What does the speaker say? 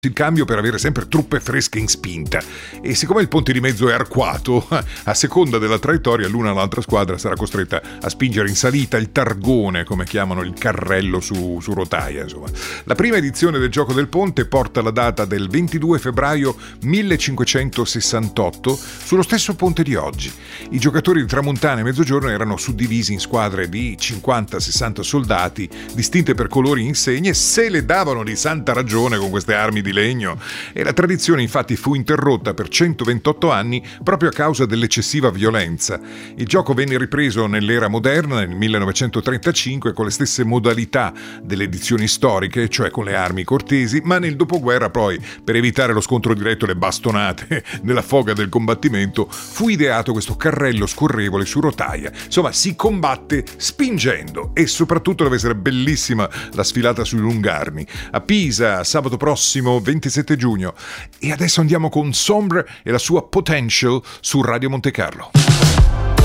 il cambio per avere sempre truppe fresche in spinta, e siccome il ponte di mezzo è arcuato, a seconda della traiettoria l'una o l'altra squadra sarà costretta a spingere in salita il targone, come chiamano il carrello su rotaia, insomma. La prima edizione del Gioco del Ponte porta la data del 22 febbraio 1568 sullo stesso ponte di oggi. I giocatori di Tramontana e Mezzogiorno erano suddivisi in squadre di 50-60 soldati distinte per colori e insegne, se le davano di santa ragione con queste armi di legno, e la tradizione infatti fu interrotta per 128 anni proprio a causa dell'eccessiva violenza. Il gioco venne ripreso nell'era moderna nel 1935 con le stesse modalità delle edizioni storiche, cioè con le armi cortesi, ma nel dopoguerra poi, per evitare lo scontro diretto e le bastonate nella foga del combattimento, fu ideato questo carrello scorrevole su rotaia. Insomma, si combatte spingendo, e soprattutto deve essere bellissima la sfilata sui lungarmi. A Pisa, sabato prossimo 27 giugno. E adesso andiamo con Sombre e la sua Potential su Radio Monte Carlo.